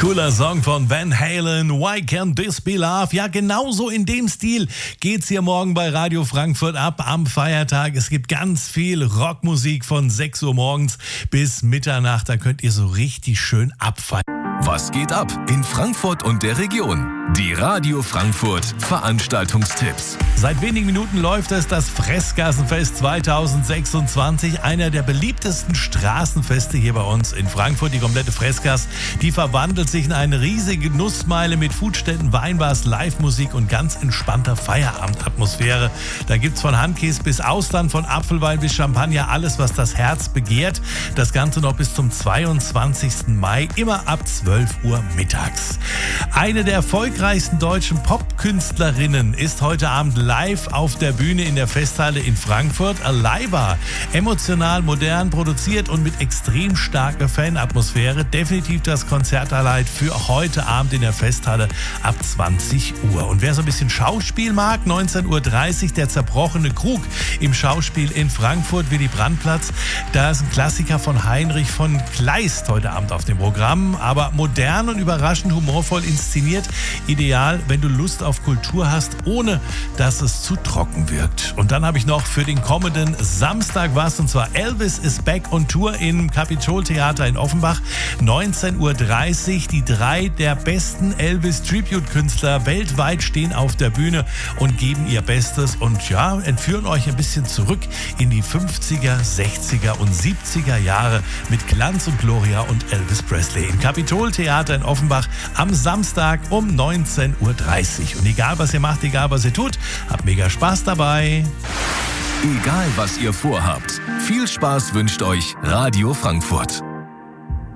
Cooler Song von Van Halen, Why Can't This Be Love? Ja, genauso in dem Stil geht's hier morgen bei Radio Frankfurt ab am Feiertag. Es gibt ganz viel Rockmusik von 6 Uhr morgens bis Mitternacht. Da könnt ihr so richtig schön abfeiern. Was geht ab in Frankfurt und der Region? Die Radio Frankfurt Veranstaltungstipps. Seit wenigen Minuten läuft es, das Fressgassenfest 2026, einer der beliebtesten Straßenfeste hier bei uns in Frankfurt. Die komplette Fressgas, die verwandelt sich in eine riesige Nussmeile mit Foodständen, Weinbars, Live-Musik und ganz entspannter Feierabend-Atmosphäre. Da gibt's von Handkäse bis Austern, von Apfelwein bis Champagner, alles, was das Herz begehrt. Das Ganze noch bis zum 22. Mai, immer ab 12 Uhr mittags. Eine der erfolgreichsten deutschen Popkünstlerinnen ist heute Abend live auf der Bühne in der Festhalle in Frankfurt. Aliva, emotional, modern produziert und mit extrem starker Fanatmosphäre. Definitiv das Konzerthighlight für heute Abend in der Festhalle ab 20 Uhr. Und wer so ein bisschen Schauspiel mag, 19.30 Uhr der zerbrochene Krug im Schauspiel in Frankfurt, Willy Brandt-Platz. Da ist ein Klassiker von Heinrich von Kleist heute Abend auf dem Programm, aber modern und überraschend humorvoll inszeniert. Ideal, wenn du Lust auf Kultur hast, ohne dass es zu trocken wirkt. Und dann habe ich noch für den kommenden Samstag was, und zwar Elvis is Back on Tour im Kapitoltheater in Offenbach. 19.30 Uhr. Die 3 der besten Elvis-Tribute-Künstler weltweit stehen auf der Bühne und geben ihr Bestes und ja, entführen euch ein bisschen zurück in die 50er, 60er und 70er Jahre mit Glanz und Gloria und Elvis Presley im Kapitoltheater in Offenbach am Samstag um 19.30 Uhr. Und egal, was ihr macht, egal, was ihr tut, habt mega Spaß dabei. Egal, was ihr vorhabt, viel Spaß wünscht euch Radio Frankfurt.